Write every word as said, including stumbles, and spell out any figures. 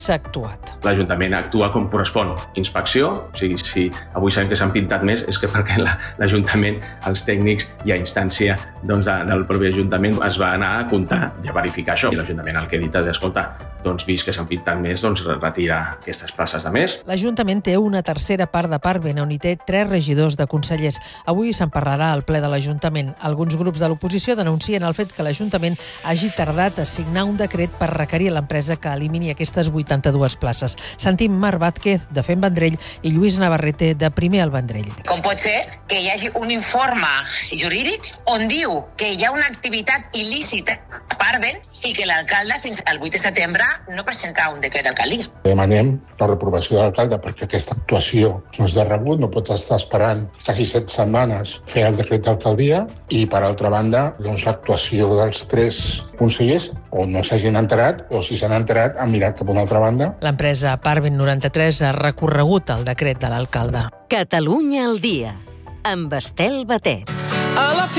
s'ha actuat. L'Ajuntament actua com correspon. Inspecció, o sigui, si avui sabem que s'han pintat més, és que perquè l'Ajuntament, els tècnics i a instància doncs, del propi Ajuntament es va anar a comptar i a verificar això. I l'Ajuntament el que ha dit és, escolta, doncs vist que s'han pintat més, doncs retira aquestes places de més. L'Ajuntament té una tercera part de Parvent, on hi té tres regidors de consellers. Avui se'n parlarà al ple de l'Ajuntament. Alguns grups de l'oposició denuncien el fet que l'Ajuntament hagi tardat a signar un decret per requerir a l'empresa que elimini aquestes vuitanta-dues places. Sentim Marc Vázquez, de Fem Vendrell, i Lluís Navarrete, de Primer al Vendrell. Com pot ser que hi hagi un informe jurídic on diu que hi ha una activitat il·lícita a Parvent i que l'alcalde fins al vuit de setembre no presenta un decret d'alcaldia? Demanem la reprovació de l'alcalde perquè aquesta actuació no és de rebut, no pots estar esperant quasi set setmanes fer el decret d'alcaldia i, per altra banda, doncs, l'actuació dels tres consellers o no s'hagin enterat o si s'han enterat han mirat cap a una altra banda. L'empresa Parvent noranta-tres ha recorregut el decret de l'alcalde. Catalunya al dia, amb Estel Batet.